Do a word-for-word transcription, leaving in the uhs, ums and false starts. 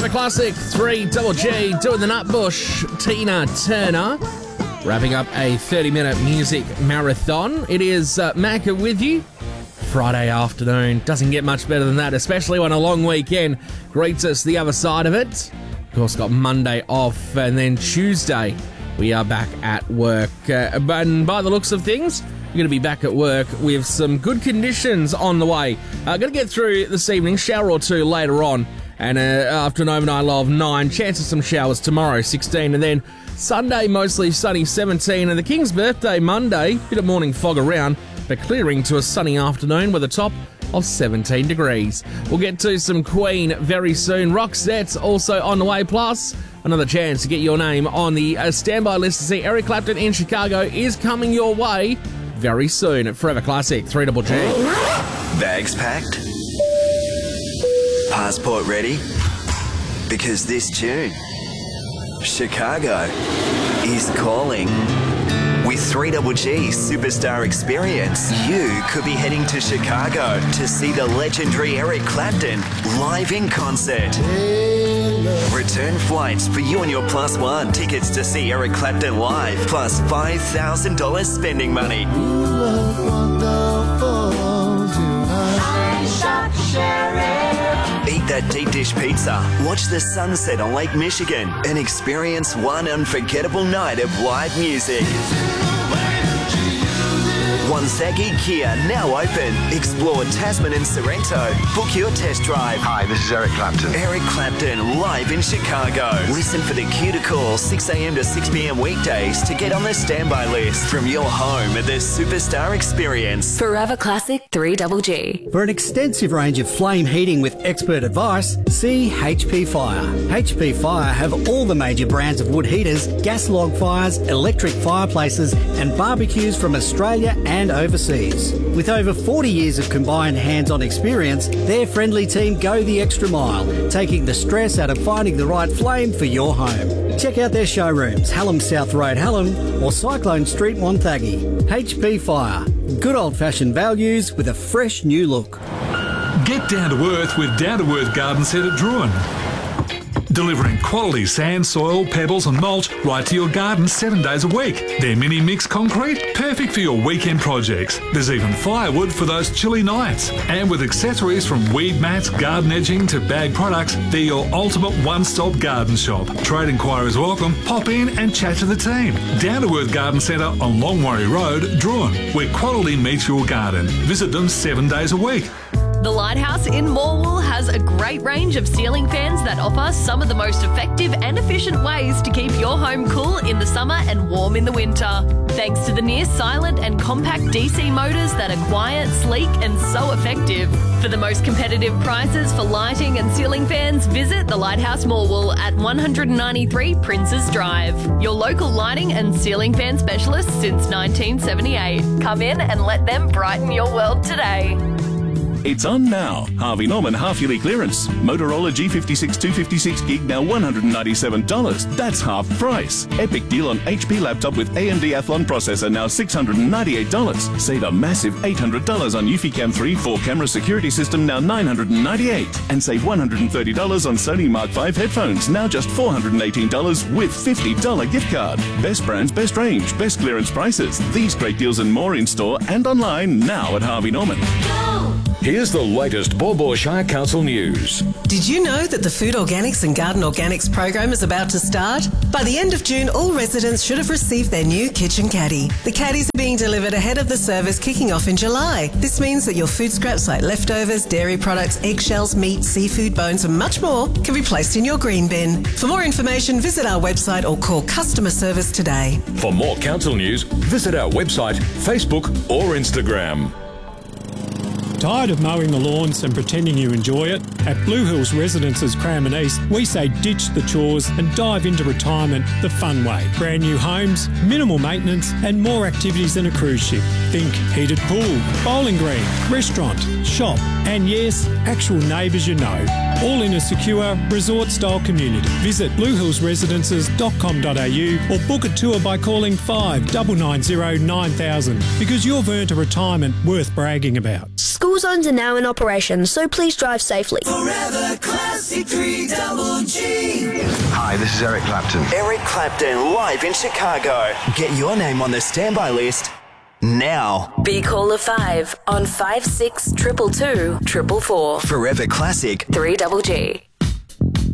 Forever Classic, three Double G, doing the Nutbush, Tina Turner. Wrapping up a thirty-minute music marathon. It is uh, Macca with you. Friday afternoon. Doesn't get much better than that, especially when a long weekend greets us the other side of it. Of course, got Monday off, and then Tuesday we are back at work. Uh, and by the looks of things, we're going to be back at work with some good conditions on the way. Uh, going to get through this evening, shower or two later on. And uh, after an overnight low of nine, chance of some showers tomorrow, sixteen. And then Sunday, mostly sunny, seventeen. And the King's birthday, Monday, bit of morning fog around, but clearing to a sunny afternoon with a top of seventeen degrees. We'll get to some Queen very soon. Roxette's also on the way, plus another chance to get your name on the uh, standby list to see Eric Clapton in Chicago is coming your way very soon at Forever Classic, three Double G. Bags packed? Passport ready? Because this tune, Chicago, is calling. With three Double G's Superstar Experience, you could be heading to Chicago to see the legendary Eric Clapton live in concert. Return flights for you and your plus one tickets to see Eric Clapton live, plus five thousand dollars spending money. Eat that deep dish pizza, watch the sunset on Lake Michigan, and experience one unforgettable night of live music. Wonthaggi Kia now open. Explore Tasman and Sorrento. Book your test drive. Hi, this is Eric Clapton. Eric Clapton live in Chicago. Listen for the cue to call six a.m. to six p.m. weekdays to get on the standby list from your home at the Superstar Experience. Forever Classic, three Double G. For an extensive range of flame heating with expert advice, see H P Fire. H P Fire have all the major brands of wood heaters, gas log fires, electric fireplaces and barbecues from Australia and and overseas. With over forty years of combined hands-on experience, their friendly team go the extra mile, taking the stress out of finding the right flame for your home. Check out their showrooms, Hallam South Road, Hallam, or Cyclone Street, Wonthaggi. H P Fire. Good old-fashioned values with a fresh new look. Get down to earth with Down to Earth Garden Centre Druin. Delivering quality sand, soil, pebbles and mulch right to your garden seven days a week. Their mini mix concrete, perfect for your weekend projects. There's even firewood for those chilly nights. And with accessories from weed mats, garden edging to bag products, they're your ultimate one-stop garden shop. Trade inquiries welcome. Pop in and chat to the team. Down to Earth Garden Centre on Longwarry Road, Druin, where quality meets your garden. Visit them seven days a week. The Lighthouse in Morwell has a great range of ceiling fans that offer some of the most effective and efficient ways to keep your home cool in the summer and warm in the winter. Thanks to the near silent and compact D C motors that are quiet, sleek and so effective. For the most competitive prices for lighting and ceiling fans, visit the Lighthouse Morwell at one ninety-three Princes Drive. Your local lighting and ceiling fan specialist since nineteen seventy-eight. Come in and let them brighten your world today. It's on now. Harvey Norman half-yearly clearance. Motorola G fifty-six two fifty-six gig now one hundred ninety-seven dollars. That's half price. Epic deal on H P laptop with A M D Athlon processor now six hundred ninety-eight dollars. Save a massive eight hundred dollars on Eufy Cam three four-camera security system now nine hundred ninety-eight dollars. And save one hundred thirty dollars on Sony Mark five headphones now just four hundred eighteen dollars with fifty dollars gift card. Best brands, best range, best clearance prices. These great deals and more in store and online now at Harvey Norman. Here's the latest Baw Baw Shire Council news. Did you know that the Food Organics and Garden Organics program is about to start? By the end of June, all residents should have received their new kitchen caddy. The caddies are being delivered ahead of the service kicking off in July. This means that your food scraps like leftovers, dairy products, eggshells, meat, seafood, bones and much more can be placed in your green bin. For more information, visit our website or call customer service today. For more council news, visit our website, Facebook or Instagram. Tired of mowing the lawns and pretending you enjoy it? At Blue Hills Residences Cranbourne East, we say ditch the chores and dive into retirement the fun way. Brand new homes, minimal maintenance and more activities than a cruise ship. Think heated pool, bowling green, restaurant, shop and yes, actual neighbours you know. All in a secure resort-style community. Visit blue hills residences dot com dot a u or book a tour by calling five nine nine zero nine thousand because you've earned a retirement worth bragging about. School School zones are now in operation, so please drive safely. Forever Classic three double G. Hi, this is Eric Clapton. Eric Clapton live in Chicago. Get your name on the standby list now. Be caller five on five six two two two four four. Forever Classic three double G.